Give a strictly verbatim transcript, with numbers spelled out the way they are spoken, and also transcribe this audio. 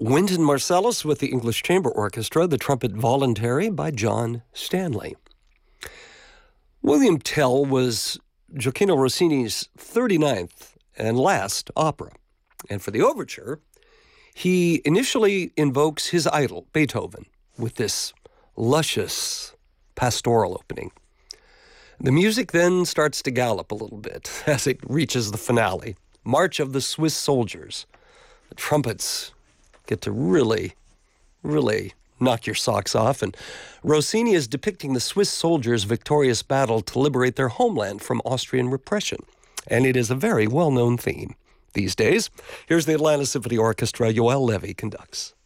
Wynton Marsalis with the English Chamber Orchestra, the trumpet Voluntary by John Stanley. William Tell was Gioacchino Rossini's thirty-ninth and last opera. And for the overture, he initially invokes his idol, Beethoven, with this luscious pastoral opening. The music then starts to gallop a little bit as it reaches the finale, March of the Swiss Soldiers. The trumpets get to really, really knock your socks off, and Rossini is depicting the Swiss soldiers' victorious battle to liberate their homeland from Austrian repression. And it is a very well-known theme these days. Here's the Atlanta Symphony Orchestra. Yoel Levy conducts.